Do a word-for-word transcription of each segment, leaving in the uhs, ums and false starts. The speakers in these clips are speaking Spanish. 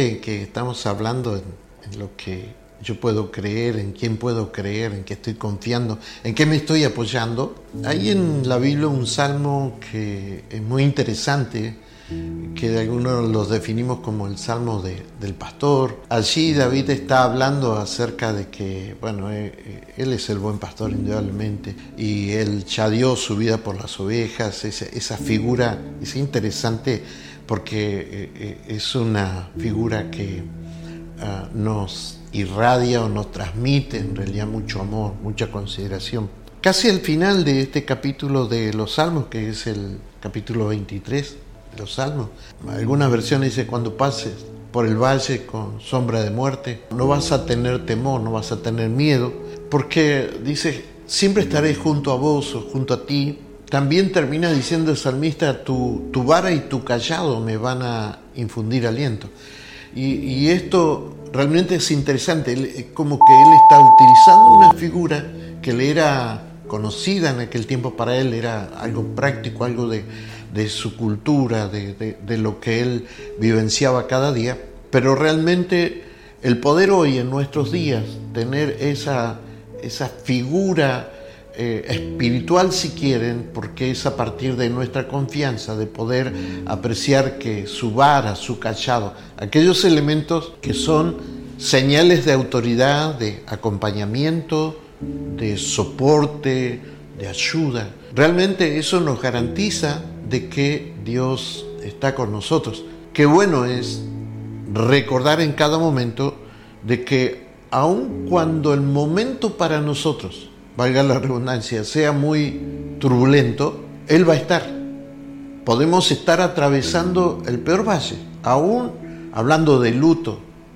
Que estamos hablando en, en lo que yo puedo creer, en quién puedo creer, en qué estoy confiando, en qué me estoy apoyando. Hay en la Biblia un salmo que es muy interesante, que de algunos los definimos como el salmo de, del pastor. Allí David está hablando acerca de que, bueno, él, él es el buen pastor indudablemente, y él ya dio su vida por las ovejas. Esa, esa figura es interesante porque es una figura que uh, nos irradia o nos transmite en realidad mucho amor, mucha consideración. Casi al final de este capítulo de los Salmos, que es el capítulo veintitrés de los Salmos, algunas versiones dice: cuando pases por el valle con sombra de muerte, no vas a tener temor, no vas a tener miedo, porque dice: siempre estaré junto a vos o junto a ti. También termina diciendo el salmista: tu, tu vara y tu cayado me van a infundir aliento. Y, y esto realmente es interesante, es como que él está utilizando una figura que le era conocida en aquel tiempo. Para él era algo práctico, algo de, de su cultura, de, de, de lo que él vivenciaba cada día. Pero realmente el poder hoy en nuestros días, tener esa, esa figura Eh, espiritual, si quieren, porque es a partir de nuestra confianza, de poder apreciar que su vara, su cayado, aquellos elementos que son señales de autoridad, de acompañamiento, de soporte, de ayuda, realmente eso nos garantiza de que Dios está con nosotros. Qué bueno es recordar en cada momento de que aun cuando el momento para nosotros, valga la redundancia, sea muy turbulento, Él va a estar. Podemos estar atravesando el peor valle, aún hablando de luto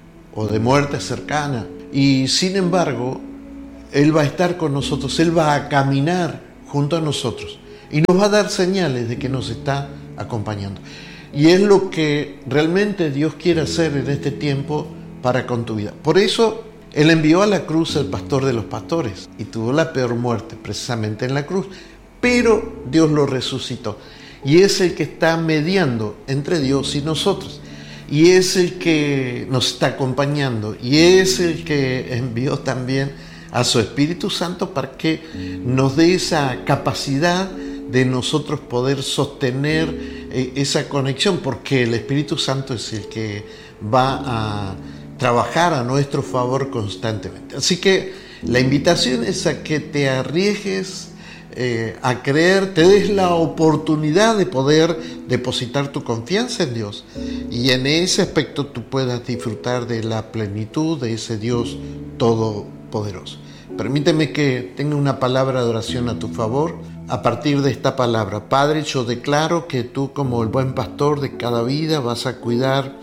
o de muerte cercana, y sin embargo, Él va a estar con nosotros, Él va a caminar junto a nosotros y nos va a dar señales de que nos está acompañando. Y es lo que realmente Dios quiere hacer en este tiempo para con tu vida. Por eso Él envió a la cruz al pastor de los pastores y tuvo la peor muerte precisamente en la cruz, pero Dios lo resucitó y es el que está mediando entre Dios y nosotros, y es el que nos está acompañando, y es el que envió también a su Espíritu Santo para que nos dé esa capacidad de nosotros poder sostener esa conexión, porque el Espíritu Santo es el que va a trabajar a nuestro favor constantemente. Así que la invitación es a que te arriesgues eh, a creer, te des la oportunidad de poder depositar tu confianza en Dios, y en ese aspecto tú puedas disfrutar de la plenitud de ese Dios todopoderoso. Permíteme que tenga una palabra de oración a tu favor. A partir de esta palabra: Padre, yo declaro que tú, como el buen pastor de cada vida, vas a cuidar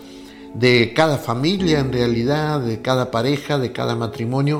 de cada familia, en realidad, de cada pareja, de cada matrimonio,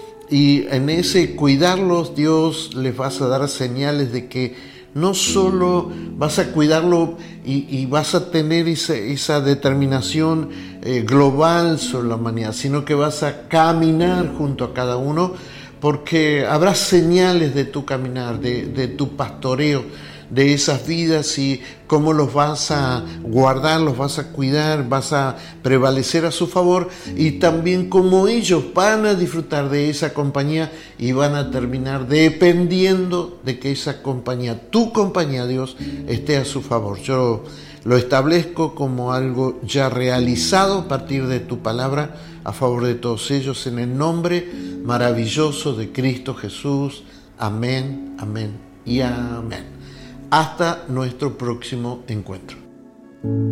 y en ese cuidarlos, Dios, les vas a dar señales de que no solo vas a cuidarlo y, y vas a tener esa, esa determinación eh, global sobre la humanidad, sino que vas a caminar junto a cada uno, porque habrá señales de tu caminar, de, de tu pastoreo, de esas vidas, y cómo los vas a guardar, los vas a cuidar, vas a prevalecer a su favor, y también cómo ellos van a disfrutar de esa compañía y van a terminar dependiendo de que esa compañía, tu compañía, Dios, esté a su favor. Yo lo establezco como algo ya realizado a partir de tu palabra a favor de todos ellos, en el nombre maravilloso de Cristo Jesús. Amén, amén y amén. Hasta nuestro próximo encuentro.